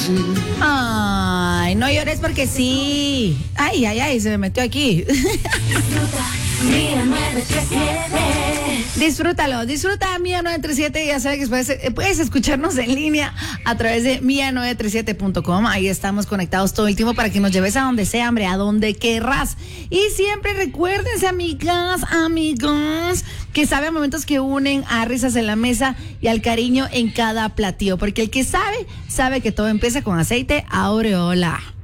Ay, no llores porque sí. Ay, se me metió aquí. Disfruta Mía 937. Ya sabes que puedes escucharnos en línea a través de mía937.com. Ahí estamos conectados todo el tiempo para que nos lleves a donde sea, hombre, a donde querrás. Y siempre recuérdense, amigas, que sabe a momentos que unen a risas en la mesa y al cariño en cada platillo. Porque el que sabe que todo empieza con aceite Aureola.